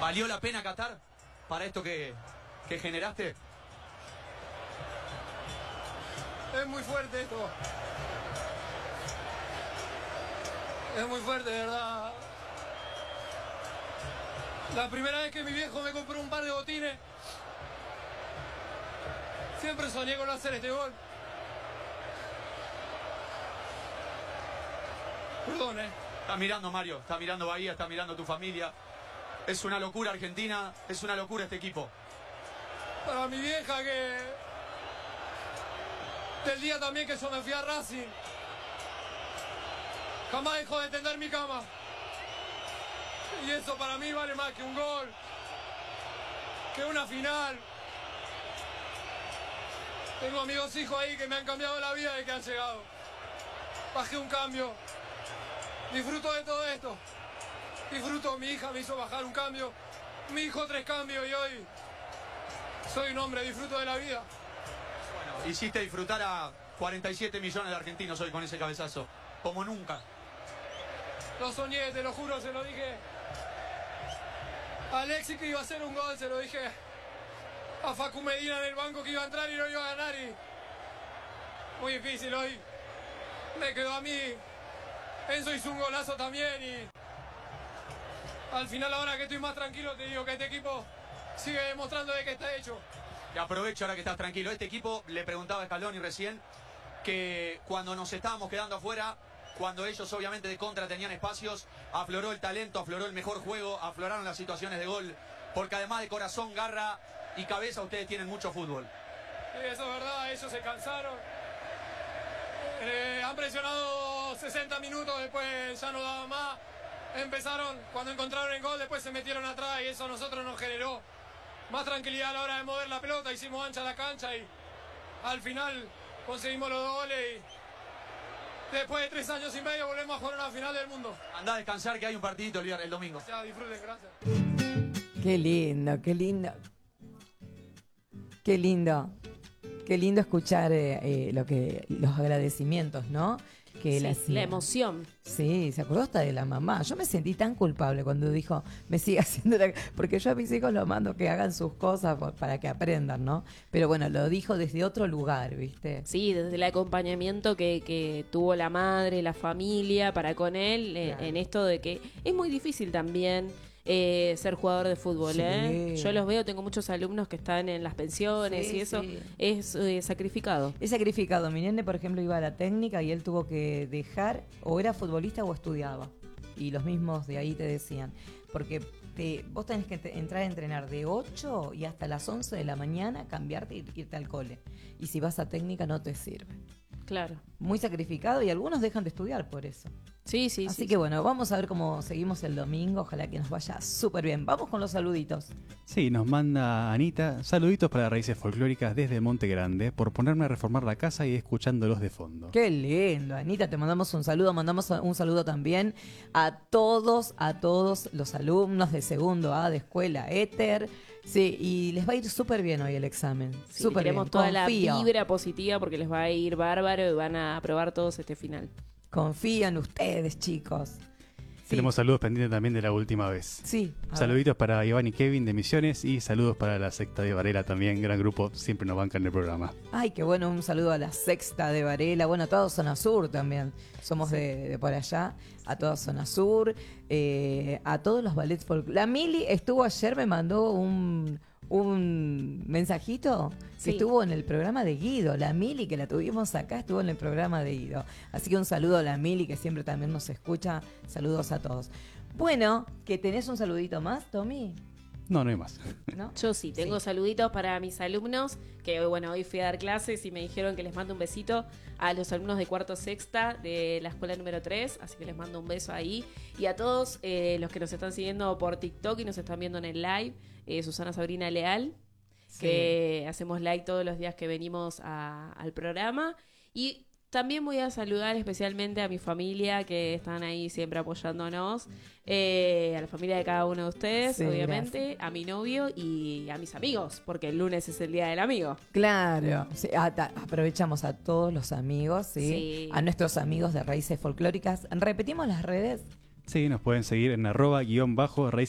¿Valió la pena Qatar para esto que generaste? Es muy fuerte esto. Es muy fuerte, de verdad. La primera vez que mi viejo me compró un par de botines, siempre soñé con hacer este gol. Perdón, Está mirando Mario, está mirando Bahía, está mirando tu familia. Es una locura Argentina, es una locura este equipo. Para mi vieja que... Del día también que yo me fui a Racing, jamás dejó de tender mi cama. Y eso para mí vale más que un gol, que una final. Tengo a mis 2 hijos ahí que me han cambiado la vida y que han llegado. Bajé un cambio. Disfruto de todo esto. Disfruto, mi hija me hizo bajar un cambio, mi hijo 3 cambios y hoy soy un hombre, disfruto de la vida. Bueno, hiciste disfrutar a 47 millones de argentinos hoy con ese cabezazo, como nunca. Lo soñé, te lo juro, se lo dije a Alexis que iba a hacer un gol, se lo dije a Facu Medina en el banco que iba a entrar y no iba a ganar y... Muy difícil hoy. Me quedó a mí. Enzo hizo un golazo también y... Al final ahora que estoy más tranquilo te digo que este equipo sigue demostrando de que está hecho. Y aprovecho ahora que estás tranquilo. Este equipo, le preguntaba a Scaloni recién, que cuando nos estábamos quedando afuera, cuando ellos obviamente de contra tenían espacios, afloró el talento, afloró el mejor juego, afloraron las situaciones de gol, porque además de corazón, garra y cabeza ustedes tienen mucho fútbol. Sí, eso es verdad, ellos se cansaron. Han presionado 60 minutos, después ya no daban más. Empezaron, cuando encontraron el gol, después se metieron atrás y eso a nosotros nos generó más tranquilidad a la hora de mover la pelota. Hicimos ancha la cancha y al final conseguimos los 2 goles y después de 3 años y medio volvemos a jugar una final del mundo. Andá a descansar que hay un partidito el domingo. Ya, disfruten, gracias. Qué lindo, qué lindo. Qué lindo. Qué lindo escuchar los agradecimientos, ¿no? Que él hacía. La emoción. Sí, se acordó hasta de la mamá. Yo me sentí tan culpable cuando dijo, me sigue haciendo porque yo a mis hijos los mando que hagan sus cosas para que aprendan, ¿no? Pero bueno, lo dijo desde otro lugar, ¿viste? Sí, desde el acompañamiento que tuvo la madre, la familia para con él, Claro. en esto de que es muy difícil también ser jugador de fútbol, Sí. Yo los veo, tengo muchos alumnos que están en las pensiones Sí, y eso sí. es sacrificado. Es sacrificado. Mi nene, por ejemplo, iba a la técnica y él tuvo que dejar, o era futbolista o estudiaba. Y los mismos de ahí te decían. Porque vos tenés que entrar a entrenar de 8 y hasta las 11 de la mañana, cambiarte y irte al cole. Y si vas a técnica no te sirve. Claro. Muy sacrificado y algunos dejan de estudiar por eso. Sí, sí, Así sí. que bueno, vamos a ver cómo seguimos el domingo. Ojalá que nos vaya súper bien. Vamos con los saluditos. Sí, nos manda Anita, saluditos para Raíces Folclóricas desde Monte Grande, por ponerme a reformar la casa y escuchándolos de fondo. Qué lindo, Anita, te mandamos un saludo. Mandamos un saludo también a todos los alumnos de segundo A de Escuela Éter. Sí, y les va a ir súper bien hoy el examen. Sí, Súper bien, queremos toda confío. la vibra positiva porque les va a ir bárbaro y van a aprobar todos este final. Confío en ustedes, chicos. Sí. Tenemos saludos pendientes también de la última vez. Sí. a ver. Saluditos para Iván y Kevin de Misiones y saludos para la secta de Varela también, gran grupo, siempre nos bancan el programa. Ay, qué bueno, un saludo a la Sexta de Varela. Bueno, a toda Zona Sur también. Somos de por allá. A toda Zona Sur. A todos los ballets folclóricos. La Mili estuvo ayer, me mandó un mensajito que Sí. estuvo en el programa de Guido. La Mili, que la tuvimos acá, estuvo en el programa de Guido. Así que un saludo a la Mili, que siempre también nos escucha. Saludos a todos. Bueno, ¿que tenés un saludito más, Tommy? No, no hay más. ¿No? Yo sí, tengo saluditos para mis alumnos, que hoy fui a dar clases y me dijeron que les mando un besito a los alumnos de cuarto sexta de la escuela número 3, así que les mando un beso ahí. Y a todos los que nos están siguiendo por TikTok y nos están viendo en el live, Susana Sabrina Leal, que hacemos live todos los días que venimos al programa. Y también voy a saludar especialmente a mi familia, que están ahí siempre apoyándonos, a la familia de cada uno de ustedes, Sí, obviamente, a mi novio y a mis amigos, porque el lunes es el Día del Amigo. Claro, sí, aprovechamos a todos los amigos, ¿sí? Sí. A nuestros amigos de Raíces Folclóricas. Repetimos las redes. Sí, nos pueden seguir en _Raíces